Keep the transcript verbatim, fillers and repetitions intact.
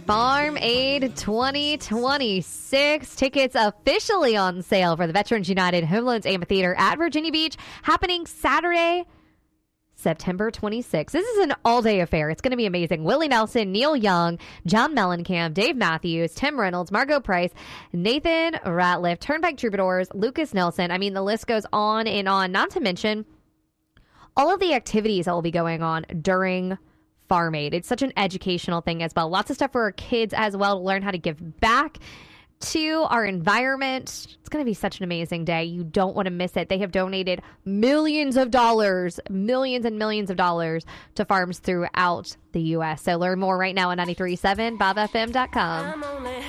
Farm Aid twenty twenty-six. Tickets officially on sale for the Veterans United Home Loans Amphitheater at Virginia Beach, happening Saturday, September twenty-sixth. This is an all-day affair. It's going to be amazing. Willie Nelson, Neil Young, John Mellencamp, Dave Matthews, Tim Reynolds, Margot Price, Nathan Ratliff, Turnpike Troubadours, Lucas Nelson. I mean, the list goes on and on, not to mention all of the activities that will be going on during Farm Aid. It's such an educational thing as well. Lots of stuff for our kids as well to learn how to give back to our environment. It's going to be such an amazing day. You don't want to miss it. They have donated millions of dollars, millions and millions of dollars to farms throughout the U S. So learn more right now at nine three seven bob f m dot com.